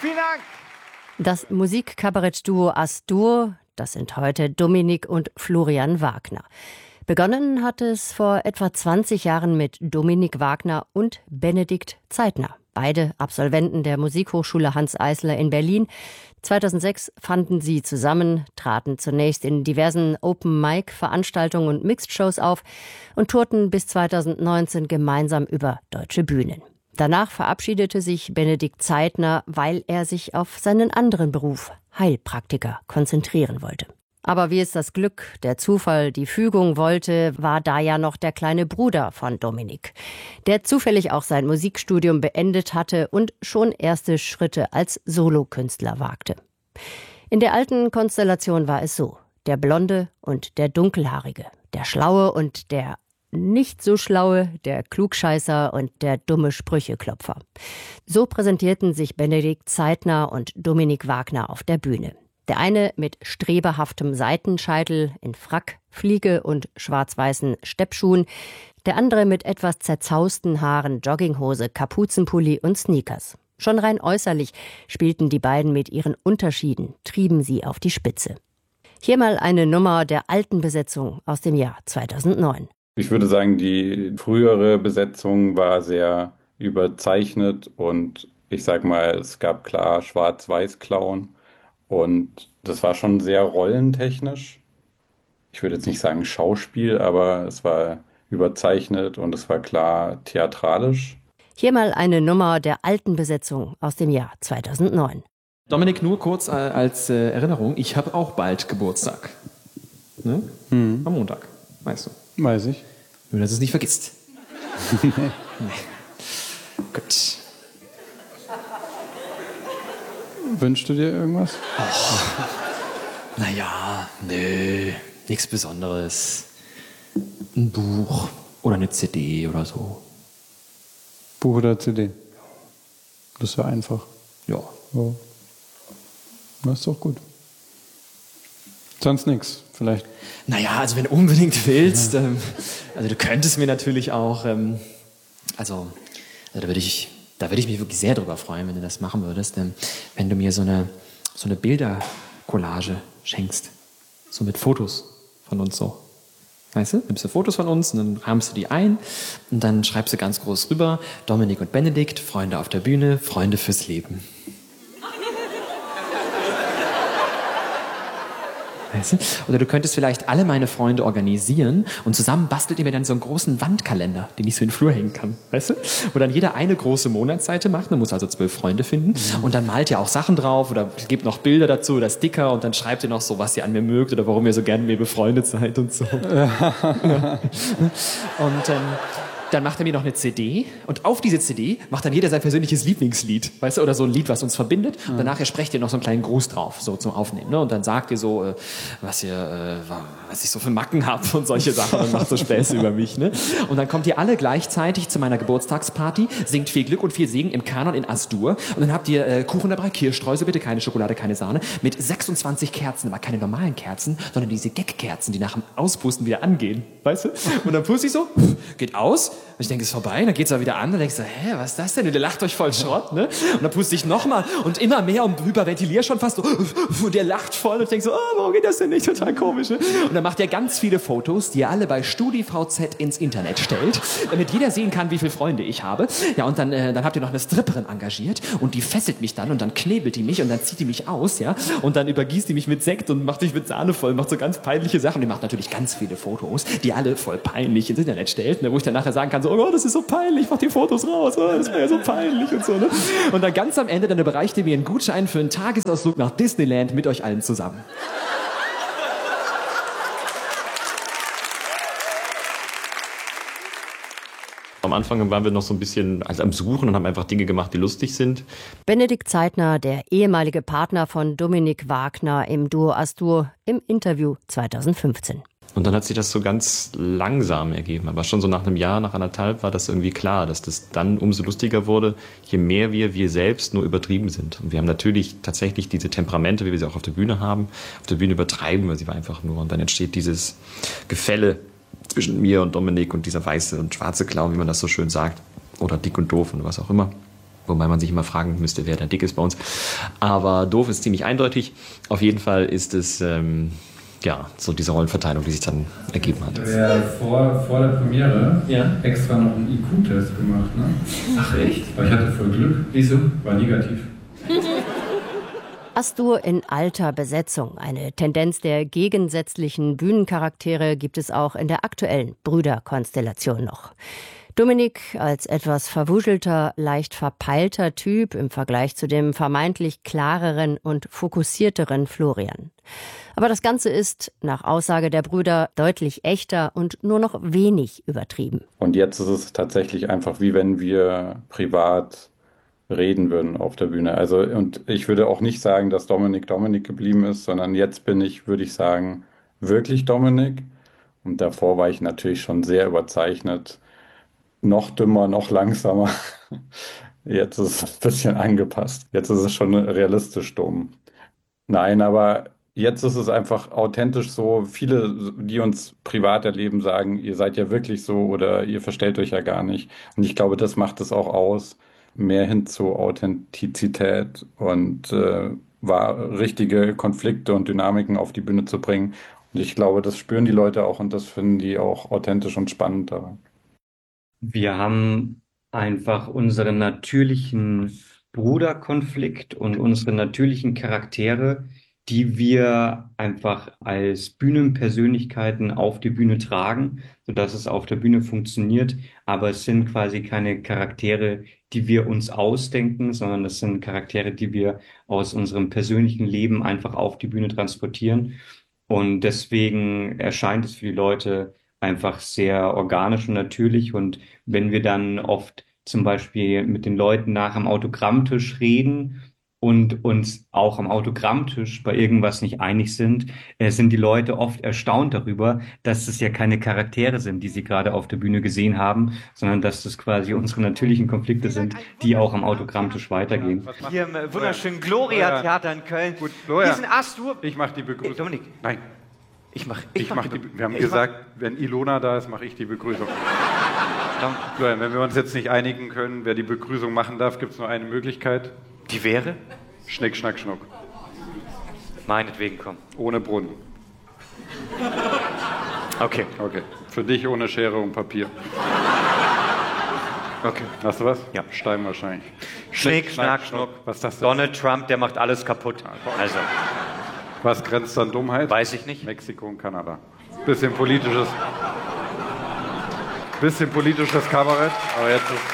Vielen Dank. Das Musikkabarett-Duo As-Dur, das sind heute Dominik und Florian Wagner. Begonnen hat es vor etwa 20 Jahren mit Dominik Wagner und Benedikt Zeitner. Beide Absolventen der Musikhochschule Hanns Eisler in Berlin. 2006 fanden sie zusammen, traten zunächst in diversen Open-Mic-Veranstaltungen und Mixed-Shows auf und tourten bis 2019 gemeinsam über deutsche Bühnen. Danach verabschiedete sich Benedikt Zeitner, weil er sich auf seinen anderen Beruf, Heilpraktiker, konzentrieren wollte. Aber wie es das Glück, der Zufall, die Fügung wollte, war da ja noch der kleine Bruder von Dominik, der zufällig auch sein Musikstudium beendet hatte und schon erste Schritte als Solokünstler wagte. In der alten Konstellation war es so: der Blonde und der Dunkelhaarige, der Schlaue und der nicht so Schlaue, der Klugscheißer und der dumme Sprücheklopfer. So präsentierten sich Benedikt Zeitner und Dominik Wagner auf der Bühne. Der eine mit streberhaftem Seitenscheitel in Frack, Fliege und schwarz-weißen Steppschuhen, der andere mit etwas zerzausten Haaren, Jogginghose, Kapuzenpulli und Sneakers. Schon rein äußerlich spielten die beiden mit ihren Unterschieden, trieben sie auf die Spitze. Hier mal eine Nummer der alten Besetzung aus dem Jahr 2009. Ich würde sagen, die frühere Besetzung war sehr überzeichnet und ich sag mal, es gab klar Schwarz-Weiß-Klauen und das war schon sehr rollentechnisch. Ich würde jetzt nicht sagen Schauspiel, aber es war überzeichnet und es war klar theatralisch. Hier mal eine Nummer der alten Besetzung aus dem Jahr 2009. Dominik, nur kurz als Erinnerung, ich habe auch bald Geburtstag. Ne? Am Montag, weißt du. Weiß ich. Nur, dass du es nicht vergisst. Nee. Gut. Wünschst du dir irgendwas? Naja, nö, nichts Besonderes. Ein Buch oder eine CD oder so. Buch oder CD? Das ist ja einfach. Ja. So. Das ist doch gut. Sonst nichts, vielleicht. Naja, also wenn du unbedingt willst, also du könntest mir natürlich auch, also da würde ich mich wirklich sehr drüber freuen, wenn du das machen würdest, wenn du mir so eine Bildercollage schenkst, so mit Fotos von uns so. Weißt du, nimmst du Fotos von uns und dann rahmst du die ein und dann schreibst du ganz groß rüber: Dominik und Benedikt, Freunde auf der Bühne, Freunde fürs Leben. Weißt du? Oder du könntest vielleicht alle meine Freunde organisieren und zusammen bastelt ihr mir dann so einen großen Wandkalender, den ich so in den Flur hängen kann. Weißt du? Wo dann jeder eine große Monatsseite macht, man muss also 12 Freunde finden und dann malt ihr auch Sachen drauf oder gebt noch Bilder dazu oder Sticker und dann schreibt ihr noch so, was ihr an mir mögt oder warum ihr so gerne mit mir befreundet seid und so. Ja. Und dann macht er mir noch eine CD und auf diese CD macht dann jeder sein persönliches Lieblingslied, weißt du, oder so ein Lied, was uns verbindet. Und danach sprecht ihr noch so einen kleinen Gruß drauf, so zum Aufnehmen, ne? Und dann sagt ihr so, was ich so für Macken habe und solche Sachen und macht so Späße über mich, ne? Und dann kommt ihr alle gleichzeitig zu meiner Geburtstagsparty, singt viel Glück und viel Segen im Kanon in As-Dur und dann habt ihr Kuchen dabei, Kirschstreusel, bitte keine Schokolade, keine Sahne, mit 26 Kerzen, aber keine normalen Kerzen, sondern diese Gag-Kerzen, die nach dem Auspusten wieder angehen, weißt du? Und dann puste ich so, geht aus. Und ich denke, es ist vorbei, dann geht's aber wieder an, dann denkst du, was ist das denn? Und ihr lacht euch voll Schrott, ne? Und dann puste ich nochmal und immer mehr und hyperventiliere schon fast so, und der lacht voll und ich denke so, warum geht das denn nicht? Total komisch, ne? Und dann macht er ganz viele Fotos, die er alle bei StudiVZ ins Internet stellt, damit jeder sehen kann, wie viele Freunde ich habe. Ja, und dann habt ihr noch eine Stripperin engagiert und die fesselt mich dann und dann knebelt die mich und dann zieht die mich aus, ja? Und dann übergießt die mich mit Sekt und macht mich mit Sahne voll, macht so ganz peinliche Sachen. Die macht natürlich ganz viele Fotos, die alle voll peinlich ins Internet stellt, ne? Wo ich dann nachher sagen kann, so, oh Gott, das ist so peinlich, mach die Fotos raus, das wäre ja so peinlich und so, ne? Und dann ganz am Ende, dann überreicht ihr mir einen Gutschein für einen Tagesausflug nach Disneyland mit euch allen zusammen. Am Anfang waren wir noch so ein bisschen am Suchen und haben einfach Dinge gemacht, die lustig sind. Benedikt Zeitner, der ehemalige Partner von Dominik Wagner im Duo As-Dur, im Interview 2015. Und dann hat sich das so ganz langsam ergeben. Aber schon so nach einem Jahr, nach 1,5 war das irgendwie klar, dass das dann umso lustiger wurde, je mehr wir selbst nur übertrieben sind. Und wir haben natürlich tatsächlich diese Temperamente, wie wir sie auch auf der Bühne haben. Auf der Bühne übertreiben wir sie einfach nur. Und dann entsteht dieses Gefälle zwischen mir und Dominik und dieser weiße und schwarze Clown, wie man das so schön sagt. Oder dick und doof und was auch immer. Wobei man sich immer fragen müsste, wer da dick ist bei uns. Aber doof ist ziemlich eindeutig. Auf jeden Fall ist es so diese Rollenverteilung, die sich dann ergeben hat. Ja, vor der Premiere extra noch einen IQ-Test gemacht, ne? Ach echt? Aber ich hatte voll Glück. Wieso? War negativ. Astur in alter Besetzung. Eine Tendenz der gegensätzlichen Bühnencharaktere gibt es auch in der aktuellen Brüderkonstellation noch. Dominik als etwas verwuschelter, leicht verpeilter Typ im Vergleich zu dem vermeintlich klareren und fokussierteren Florian. Aber das Ganze ist, nach Aussage der Brüder, deutlich echter und nur noch wenig übertrieben. Und jetzt ist es tatsächlich einfach wie wenn wir privat reden würden auf der Bühne. Also, und ich würde auch nicht sagen, dass Dominik geblieben ist, sondern jetzt bin ich, würde ich sagen, wirklich Dominik. Und davor war ich natürlich schon sehr überzeichnet. Noch dümmer, noch langsamer. Jetzt ist es ein bisschen angepasst. Jetzt ist es schon realistisch dumm. Nein, aber jetzt ist es einfach authentisch so. Viele, die uns privat erleben, sagen, ihr seid ja wirklich so oder ihr verstellt euch ja gar nicht. Und ich glaube, das macht es auch aus, mehr hin zu Authentizität und richtige Konflikte und Dynamiken auf die Bühne zu bringen. Und ich glaube, das spüren die Leute auch und das finden die auch authentisch und spannend daran. Wir haben einfach unseren natürlichen Bruderkonflikt und unsere natürlichen Charaktere, die wir einfach als Bühnenpersönlichkeiten auf die Bühne tragen, sodass es auf der Bühne funktioniert. Aber es sind quasi keine Charaktere, die wir uns ausdenken, sondern es sind Charaktere, die wir aus unserem persönlichen Leben einfach auf die Bühne transportieren. Und deswegen erscheint es für die Leute einfach sehr organisch und natürlich. Und wenn wir dann oft zum Beispiel mit den Leuten nach am Autogrammtisch reden und uns auch am Autogrammtisch bei irgendwas nicht einig sind, sind die Leute oft erstaunt darüber, dass es ja keine Charaktere sind, die sie gerade auf der Bühne gesehen haben, sondern dass das quasi unsere natürlichen Konflikte sind, die auch am Autogrammtisch weitergehen. Hier im wunderschönen Gloria-Theater in Köln. Gut, Gloria. Hier sind Astur. Ich mache die Begrüßung. Dominik. Nein. Ich mach Wir haben gesagt, wenn Ilona da ist, mache ich die Begrüßung. Florian, wenn wir uns jetzt nicht einigen können, wer die Begrüßung machen darf, gibt es nur eine Möglichkeit. Die wäre? Schnick, schnack, schnuck. Meinetwegen, komm. Ohne Brunnen. Okay. Okay. Für dich ohne Schere und Papier. Okay. Hast du was? Ja. Stein wahrscheinlich. Schnick, schnack, schnuck. Was ist das denn? Donald Trump, der macht alles kaputt. Also, Was grenzt an Dummheit? weiß ich nicht. Mexiko und Kanada. Bisschen politisches Kabarett, aber jetzt ist...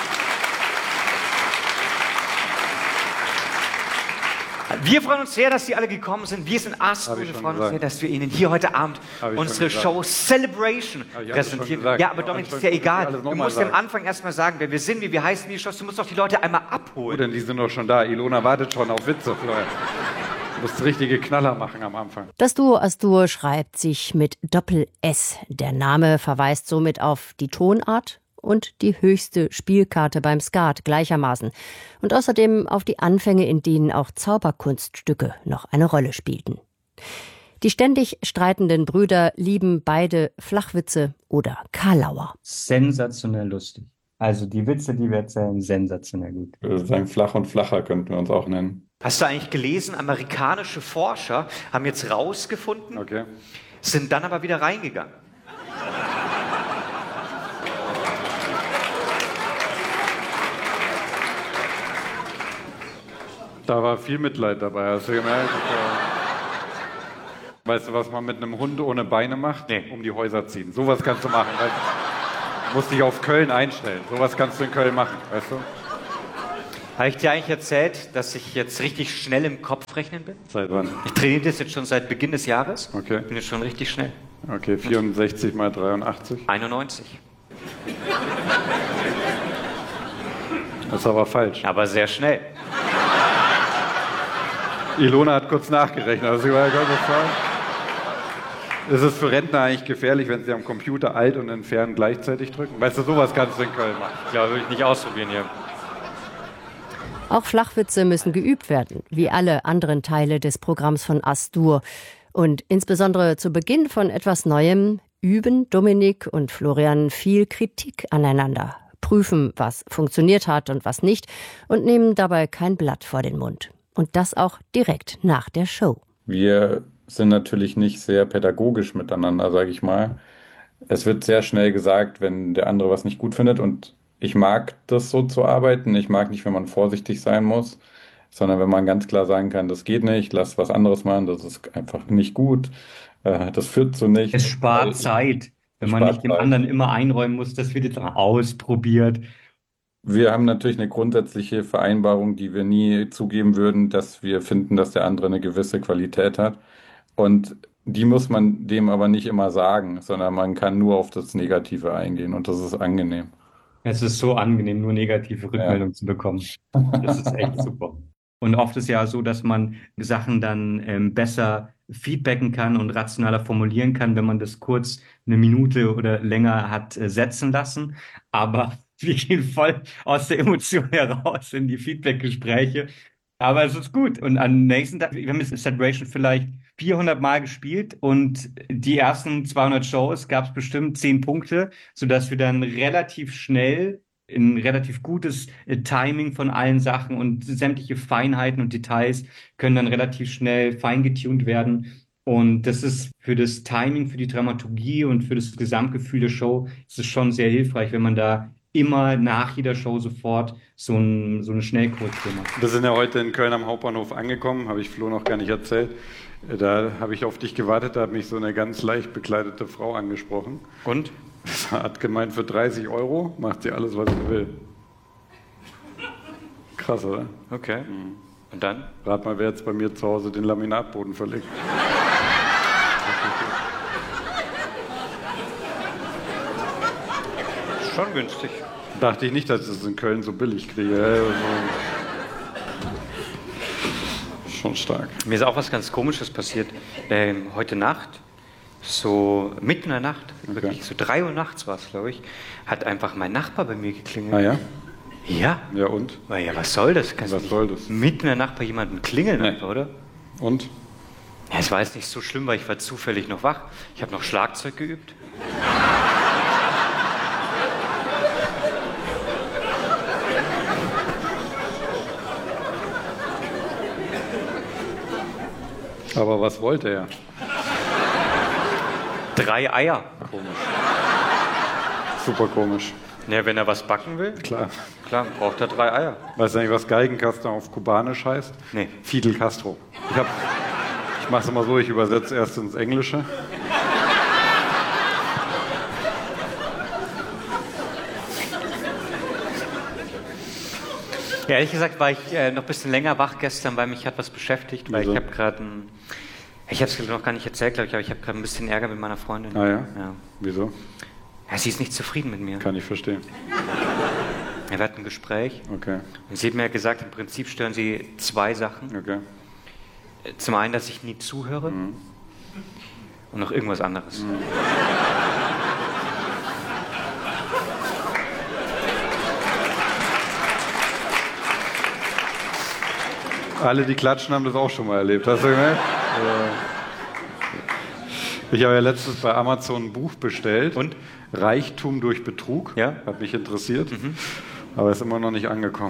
Wir freuen uns sehr, dass Sie alle gekommen sind. Wir sind Astur. Hab ich Wir schon freuen uns gesagt. sehr, dass wir Ihnen hier heute Abend Hab ich unsere schon Show Celebration Hab ich alles schon präsentieren. gesagt. Ja, aber Dominik, das ist ja Alles egal. noch Du mal musst am sagen. Anfang erstmal sagen, wer wir sind, wie wir heißen, wie die Show. Du musst doch die Leute einmal Oh, abholen. denn die sind doch schon da. Ilona wartet schon auf Witze, Florian. Du musst richtige Knaller machen am Anfang. Das Duo Astur schreibt sich mit Doppel-S. Der Name verweist somit auf die Tonart und die höchste Spielkarte beim Skat gleichermaßen. Und außerdem auf die Anfänge, in denen auch Zauberkunststücke noch eine Rolle spielten. Die ständig streitenden Brüder lieben beide Flachwitze oder Karlauer. Sensationell lustig. Also die Witze, die wir erzählen, sensationell gut. Ich würde sagen, flach und flacher könnten wir uns auch nennen. Hast du eigentlich gelesen, amerikanische Forscher haben jetzt rausgefunden, Okay. sind dann aber wieder reingegangen. Da war viel Mitleid dabei, hast du gemerkt? Weißt du, was man mit einem Hund ohne Beine macht? Nee. Um die Häuser ziehen. Sowas kannst du machen. Weißt du? Musst dich auf Köln einstellen. Sowas kannst du in Köln machen, weißt du? Habe ich dir eigentlich erzählt, dass ich jetzt richtig schnell im Kopf rechnen bin? Seit wann? Ich trainiere das jetzt schon seit Beginn des Jahres. Okay. Bin jetzt schon richtig schnell. Okay, 64 mal 83. 91. Das ist aber falsch. Aber sehr schnell. Ilona hat kurz nachgerechnet. Also, ist es für Rentner eigentlich gefährlich, wenn sie am Computer Alt und Entfernen gleichzeitig drücken? Weißt du, sowas kannst du in Köln machen. Ich glaube, würde ich nicht ausprobieren hier. Auch Flachwitze müssen geübt werden, wie alle anderen Teile des Programms von Astur. Und insbesondere zu Beginn von etwas Neuem üben Dominik und Florian viel Kritik aneinander. prüfen, was funktioniert hat und was nicht und nehmen dabei kein Blatt vor den Mund. Und das auch direkt nach der Show. Wir sind natürlich nicht sehr pädagogisch miteinander, sage ich mal. Es wird sehr schnell gesagt, wenn der andere was nicht gut findet, und ich mag das, so zu arbeiten. Ich mag nicht, wenn man vorsichtig sein muss, sondern wenn man ganz klar sagen kann, das geht nicht, lass was anderes machen, das ist einfach nicht gut, das führt zu nichts. Es spart Zeit, wenn man nicht dem anderen immer einräumen muss, das wird jetzt ausprobiert. Wir haben natürlich eine grundsätzliche Vereinbarung, die wir nie zugeben würden, dass wir finden, dass der andere eine gewisse Qualität hat. Und die muss man dem aber nicht immer sagen, sondern man kann nur auf das Negative eingehen, und das ist angenehm. Es ist so angenehm, nur negative Rückmeldungen zu bekommen. Das ist echt super. Und oft ist ja so, dass man Sachen dann besser feedbacken kann und rationaler formulieren kann, wenn man das kurz eine Minute oder länger hat setzen lassen. Aber wir gehen voll aus der Emotion heraus in die Feedback-Gespräche. Aber es ist gut. Und am nächsten Tag, wir haben jetzt Celebration vielleicht 400 Mal gespielt, und die ersten 200 Shows gab es bestimmt 10 Punkte, sodass wir dann relativ schnell ein relativ gutes Timing von allen Sachen und sämtliche Feinheiten und Details können dann relativ schnell feingetuned werden. Und das ist für das Timing, für die Dramaturgie und für das Gesamtgefühl der Show ist es schon sehr hilfreich, wenn man da immer nach jeder Show sofort so eine Schnellkorrektur macht. Wir sind ja heute in Köln am Hauptbahnhof angekommen, habe ich Flo noch gar nicht erzählt. Da habe ich auf dich gewartet, da hat mich so eine ganz leicht bekleidete Frau angesprochen. Und? Hat gemeint, für 30 € macht sie alles, was sie will. Krass, oder? Okay. Und dann? Rat mal, wer jetzt bei mir zu Hause den Laminatboden verlegt. Schon günstig. Dachte ich nicht, dass ich das in Köln so billig kriege. Schon stark. Mir ist auch was ganz Komisches passiert. Heute Nacht, so mitten in der Nacht, wirklich so 3 Uhr nachts war es, glaube ich, hat einfach mein Nachbar bei mir geklingelt. Ah ja? Ja. Ja, und? Ja, was soll das? Was soll das? Mitten in der Nacht bei jemandem klingeln, einfach, oder? Und? Ja, es war jetzt nicht so schlimm, weil ich war zufällig noch wach. Ich habe noch Schlagzeug geübt. Aber was wollte er? 3 Eier. Komisch. Super komisch. Ja, wenn er was backen will, Klar. Braucht er 3 Eier. Weißt du eigentlich, was Geigenkasten auf Kubanisch heißt? Nee. Fidel Castro. Ich mache es immer so, ich übersetze erst ins Englische. Ja, ehrlich gesagt war ich noch ein bisschen länger wach gestern, weil mich hat was beschäftigt, weil Wieso? ich habe gerade ich habe es noch gar nicht erzählt, glaube ich, aber ich habe gerade ein bisschen Ärger mit meiner Freundin. Ah ja? Ja. Wieso? Ja, sie ist nicht zufrieden mit mir. Kann ich verstehen. Wir hatten ein Gespräch Okay. und sie hat mir gesagt, im Prinzip stören sie 2 Sachen. Okay. Zum einen, dass ich nie zuhöre und noch irgendwas anderes. Alle, die klatschen, haben das auch schon mal erlebt. Hast du gemerkt? Ich habe ja letztens bei Amazon ein Buch bestellt. Und? Reichtum durch Betrug. Ja? Hat mich interessiert. Aber ist immer noch nicht angekommen.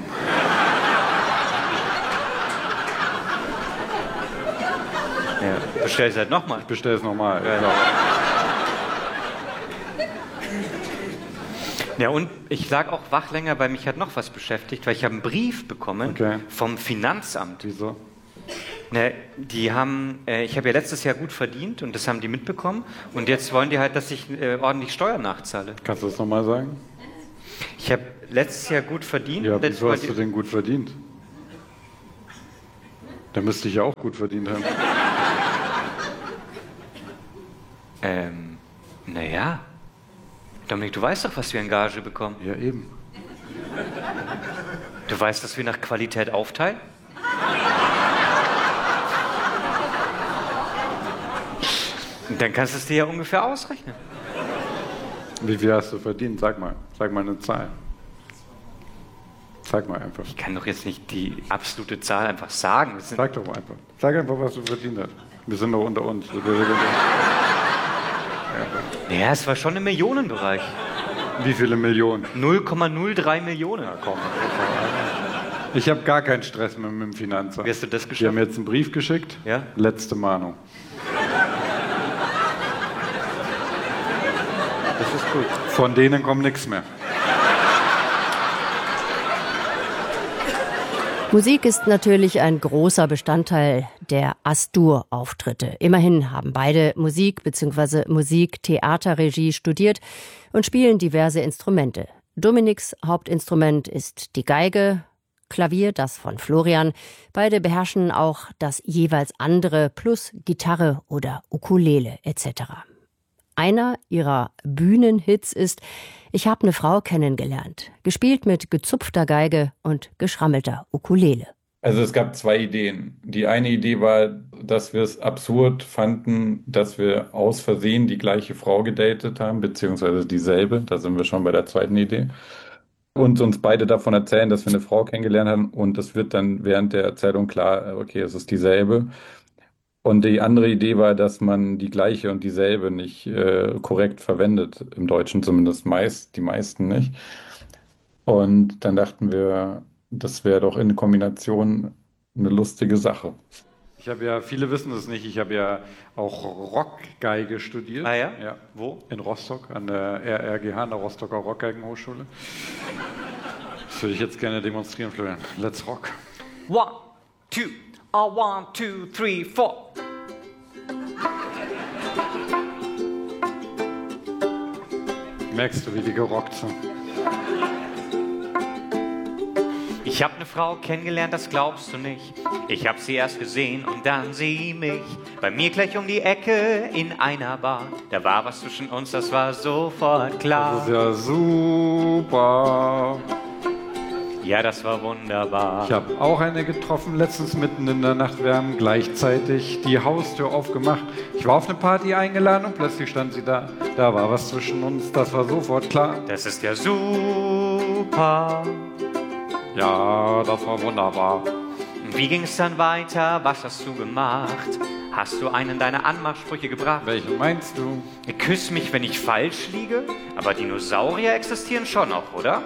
Ja. Bestell es halt nochmal. Ich bestelle es nochmal. Ja. Ja, und ich lag auch wach länger, weil mich hat noch was beschäftigt, weil ich habe einen Brief bekommen vom Finanzamt. Wieso? Ne, die haben, ich habe ja letztes Jahr gut verdient und das haben die mitbekommen und jetzt wollen die halt, dass ich ordentlich Steuern nachzahle. Kannst du das nochmal sagen? Ich habe letztes Jahr gut verdient. Ja, und jetzt wieso wollen hast die- du denn gut verdient? Da müsste ich ja auch gut verdient haben. Naja. Dominik, du weißt doch, was wir in Gage bekommen. Ja, eben. Du weißt, dass wir nach Qualität aufteilen? Und dann kannst du es dir ja ungefähr ausrechnen. Wie viel hast du verdient? Sag mal. Sag mal eine Zahl. Sag mal einfach. Ich kann doch jetzt nicht die absolute Zahl einfach sagen. Das sind Sag doch mal einfach. Sag einfach, was du verdient hast. Wir sind doch unter uns. ja, es war schon im Millionenbereich. Wie viele Millionen? 0,03 Millionen. Ja, komm. Ich habe gar keinen Stress mit dem Finanzamt. Wie hast du das geschafft? Die haben jetzt einen Brief geschickt. Ja? Letzte Mahnung. Das ist gut. Von denen kommt nichts mehr. Musik ist natürlich ein großer Bestandteil der As-Dur-Auftritte. Immerhin haben beide Musik bzw. Musiktheaterregie studiert und spielen diverse Instrumente. Dominiks Hauptinstrument ist die Geige, Klavier das von Florian. Beide beherrschen auch das jeweils andere plus Gitarre oder Ukulele etc. Einer ihrer Bühnenhits ist »Ich hab ne Frau kennengelernt«, gespielt mit gezupfter Geige und geschrammelter Ukulele. Also es gab zwei Ideen. Die eine Idee war, dass wir es absurd fanden, dass wir aus Versehen die gleiche Frau gedatet haben, beziehungsweise dieselbe. Da sind wir schon bei der zweiten Idee. Und uns beide davon erzählen, dass wir eine Frau kennengelernt haben und es wird dann während der Erzählung klar, okay, es ist dieselbe. Und die andere Idee war, dass man die gleiche und dieselbe nicht korrekt verwendet, im Deutschen zumindest die meisten nicht. Und dann dachten wir, das wäre doch in Kombination eine lustige Sache. Ich habe ja, viele wissen es nicht, ich habe ja auch Rockgeige studiert. Ah ja? Ja. Wo? In Rostock, an der RRGH, an der Rostocker Rockgeigenhochschule. Das würde ich jetzt gerne demonstrieren, Florian. Let's rock. 1, 2, 1, 2, 3, 4. Merkst du, wie die gerockt sind? Ich hab ne Frau kennengelernt, das glaubst du nicht. Ich hab sie erst gesehen und dann sie mich. Bei mir gleich um die Ecke in einer Bar. Da war was zwischen uns, das war sofort klar. Das ist ja super. Ja, das war wunderbar. Ich habe auch eine getroffen, letztens mitten in der Nacht. Wir haben gleichzeitig die Haustür aufgemacht. Ich war auf eine Party eingeladen und plötzlich stand sie da. Da war was zwischen uns, das war sofort klar. Das ist ja super. Ja, das war wunderbar. Wie ging es dann weiter? Was hast du gemacht? Hast du einen deiner Anmachsprüche gebracht? Welchen meinst du? Küss mich, wenn ich falsch liege? Aber Dinosaurier existieren schon noch, oder?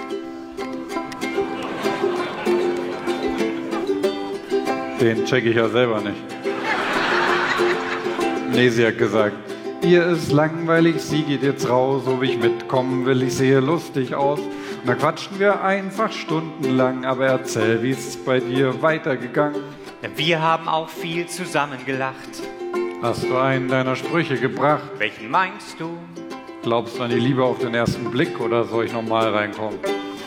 Den checke ich ja selber nicht. Nee, sie hat gesagt, ihr ist langweilig, sie geht jetzt raus, ob ich mitkommen will, ich sehe lustig aus. Und da quatschen wir einfach stundenlang, aber erzähl, wie ist es bei dir weitergegangen? Wir haben auch viel zusammen gelacht. Hast du einen deiner Sprüche gebracht? Welchen meinst du? Glaubst du an die Liebe auf den ersten Blick oder soll ich nochmal reinkommen?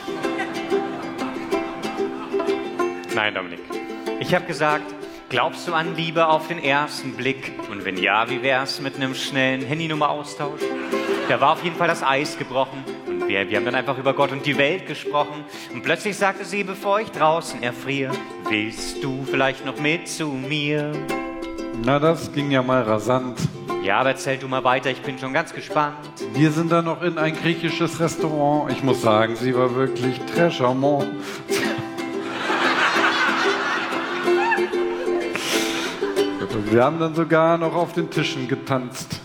Nein, Dominik. Ich habe gesagt, glaubst du an Liebe auf den ersten Blick? Und wenn ja, wie wär's mit einem schnellen Handynummer-Austausch? Da war auf jeden Fall das Eis gebrochen und wir haben dann einfach über Gott und die Welt gesprochen. Und plötzlich sagte sie, bevor ich draußen erfriere, willst du vielleicht noch mit zu mir? Na, das ging ja mal rasant. Ja, aber erzähl du mal weiter, ich bin schon ganz gespannt. Wir sind dann noch in ein griechisches Restaurant. Ich muss sagen, sie war wirklich très charmant. Wir haben dann sogar noch auf den Tischen getanzt.